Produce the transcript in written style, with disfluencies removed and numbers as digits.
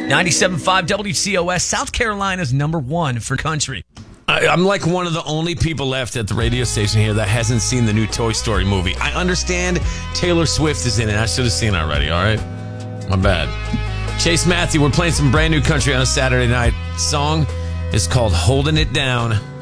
97.5 WCOS, South Carolina's number one for country. I'm like one of the only people left at the radio station here that hasn't seen the new Toy Story movie. I understand Taylor Swift is in it. I should have seen it already, all right? My bad. Chase Matthew, we're playing some brand new country on a Saturday night. Song is called Holding It Down.